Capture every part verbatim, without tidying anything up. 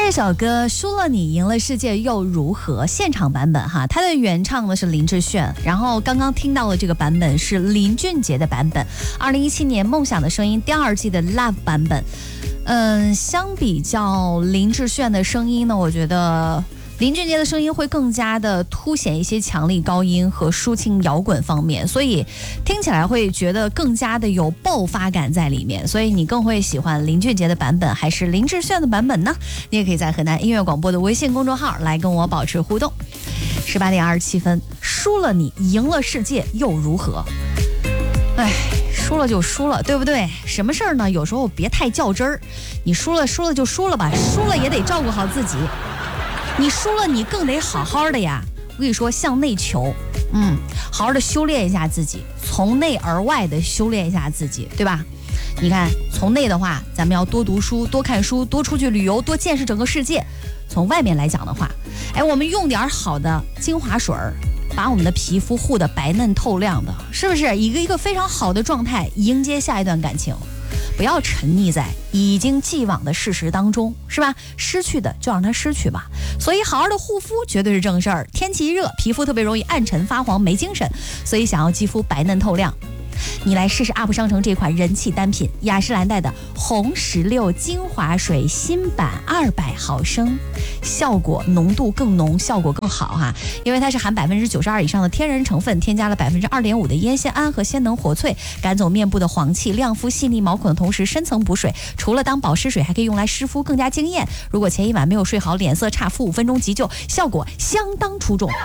这首歌输了你赢了世界又如何？现场版本哈，它的原唱呢是林志炫，然后刚刚听到的这个版本是林俊杰的版本，二零一七年《梦想的声音》第二季的 Love 版本。嗯，相比较林志炫的声音呢，我觉得林俊杰的声音会更加的凸显一些强力高音和抒情摇滚方面，所以听起来会觉得更加的有爆发感在里面。所以你更会喜欢林俊杰的版本还是林志炫的版本呢？你也可以在河南音乐广播的微信公众号来跟我保持互动。十八点二十七分，输了你赢了世界又如何？哎，输了就输了，对不对？什么事儿呢？有时候别太较真儿，你输了输了就输了吧，输了也得照顾好自己。你输了，你更得好好的呀！我跟你说，向内求，嗯，好好的修炼一下自己，从内而外的修炼一下自己，对吧？你看，从内的话，咱们要多读书、多看书、多出去旅游、多见识整个世界；从外面来讲的话，哎，我们用点好的精华水儿，把我们的皮肤护得白嫩透亮的，是不是？一个一个非常好的状态迎接下一段感情。不要沉溺在已经既往的事实当中，是吧？失去的就让它失去吧。所以好好的护肤绝对是正事儿。天气一热，皮肤特别容易暗沉发黄没精神，所以想要肌肤白嫩透亮，你来试试 U P 商城这款人气单品雅诗兰黛的红石榴精华水新版二百毫升，效果浓度更浓，效果更好哈、啊，因为它是含百分之九十二以上的天然成分，添加了百分之二点五的烟酰胺和鲜能活萃，赶走面部的黄气，亮肤细腻毛孔的同时深层补水，除了当保湿水，还可以用来湿敷，更加惊艳。如果前一晚没有睡好，脸色差，敷五分钟急救，效果相当出众。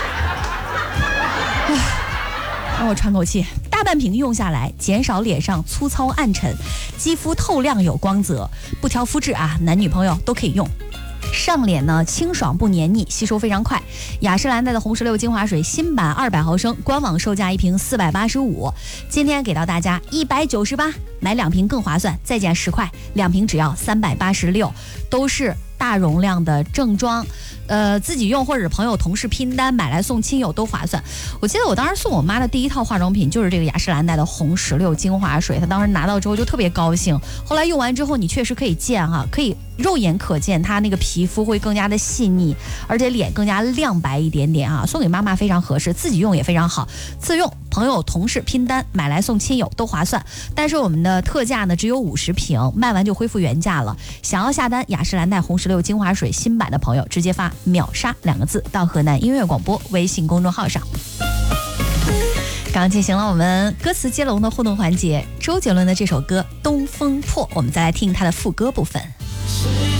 让我喘口气。大半瓶用下来，减少脸上粗糙暗沉，肌肤透亮有光泽，不挑肤质啊，男女朋友都可以用。上脸呢清爽不黏腻，吸收非常快。雅诗兰黛的红石榴精华水新版二百毫升，官网售价一瓶四百八十五，今天给到大家一百九十八，买两瓶更划算，再减十块，两瓶只要三百八十六，都是大容量的正装。呃，自己用或者朋友同事拼单买来送亲友都划算。我记得我当时送我妈的第一套化妆品就是这个雅诗兰黛的红石榴精华水，她当时拿到之后就特别高兴。后来用完之后，你确实可以见哈、啊，可以肉眼可见她那个皮肤会更加的细腻，而且脸更加亮白一点点啊。送给妈妈非常合适，自己用也非常好，自用朋友同事拼单买来送亲友都划算。但是我们的特价呢只有五十瓶，卖完就恢复原价了。想要下单雅诗兰黛红石榴精华水新版的朋友，直接发秒杀两个字到河南音乐广播微信公众号上。刚进行了我们歌词接龙的互动环节，周杰伦的这首歌《东风破》，我们再来听他的副歌部分。